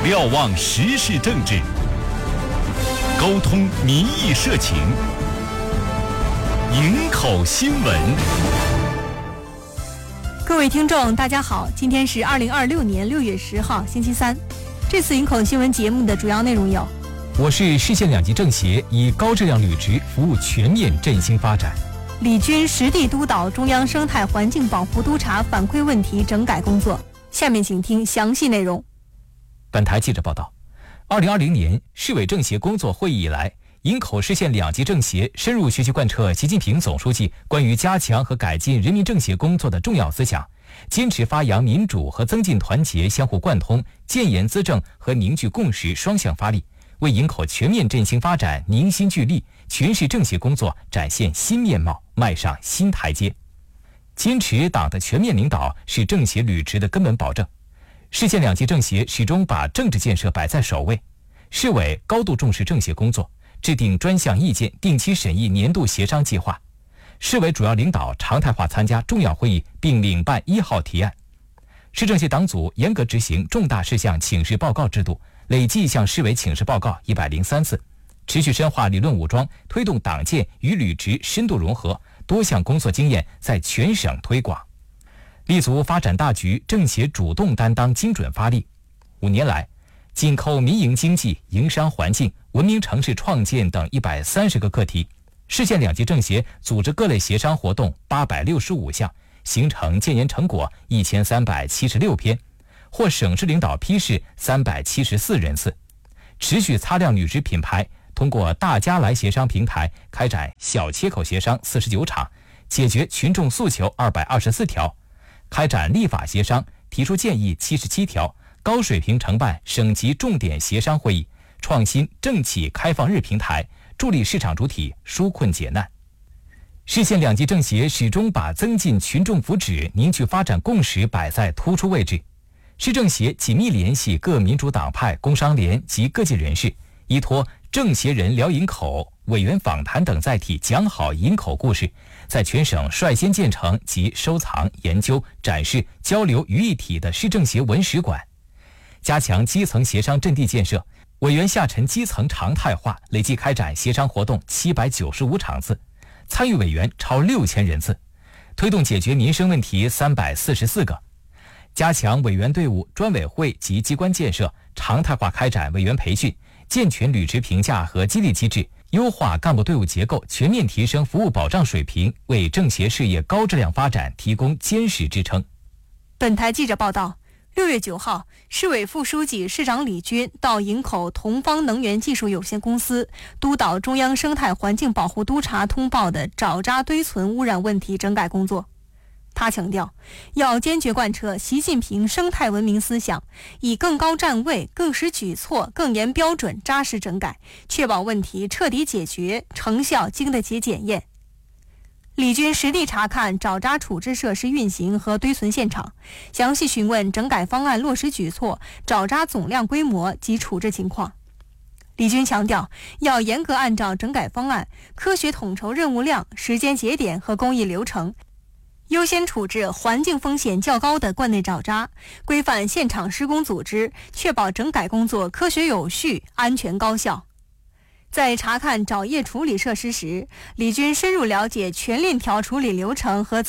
瞭望时事政治，沟通民意社情，营口新闻。 各位听众大家好，今天是2026年6月10号星期三。这次营口新闻节目的主要内容有： 我市市县两级政协以高质量履职服务全面振兴发展； 李军实地督导中央生态环境保护督察反馈问题整改工作。下面请听详细内容。 本台记者报道，2020年市委政协工作会议以来，营口市县两级政协深入学习贯彻习近平总书记关于加强和改进人民政协工作的重要思想，坚持发扬民主和增进团结相互贯通、建言资政和凝聚共识双向发力，为营口全面振兴发展凝心聚力，全市政协工作展现新面貌，迈上新台阶。坚持党的全面领导是政协履职的根本保证。市县两级政协始终把政治建设摆在首位，市委高度重视政协工作，制定专项意见，定期审议年度协商计划。市委主要领导常态化参加重要会议，并领办1号提案。市政协党组严格执行重大事项请示报告制度，累计向市委请示报告103次，持续深化理论武装，推动党建与履职深度融合，多项工作经验在全省推广。立足发展大局，政协主动担当，精准发力。5年来，紧扣民营经济、营商环境、文明城市创建等130个课题，市县两级政协组织各类协商活动865项，形成建言成果1376篇，获省市领导批示374人次。持续擦亮履职品牌，通过大家来协商平台开展小切口协商49场，解决群众诉求224条，开展立法协商，提出建议77条，高水平承办省级重点协商会议，创新政企开放日平台，助力市场主体纾困解难。市县两级政协始终把增进群众福祉、凝聚发展共识摆在突出位置。市政协紧密联系各民主党派、工商联及各界人士，依托政协人聊营口、委员访谈等载体，讲好营口故事，在全省率先建成及收藏、研究、展示、交流于一体的市政协文史馆。加强基层协商阵地建设，委员下沉基层常态化，累计开展协商活动795场次，参与委员超6000人次，推动解决民生问题344个。加强委员队伍、专委会及机关建设，常态化开展委员培训，健全履职评价和激励机制，优化干部队伍结构，全面提升服务保障水平，为政协事业高质量发展提供坚实支撑。 本台记者报道，6月9号，市委副书记、市长李军到营口同方能源技术有限公司督导中央生态环境保护督察通报的沼渣堆存污染问题整改工作。他强调，要坚决贯彻习近平生态文明思想，以更高站位、更实举措、更严标准扎实整改，确保问题彻底解决，成效经得起检验。李军实地查看沼渣处置设施运行和堆存现场，详细询问整改方案落实举措、沼渣总量规模及处置情况。李军强调，要严格按照整改方案，科学统筹任务量、时间节点和工艺流程，优先处置环境风险较高的罐内沼渣，规范现场施工组织，确保整改工作科学有序、安全高效。在查看沼液处理设施时，李军深入了解全链条处理流程和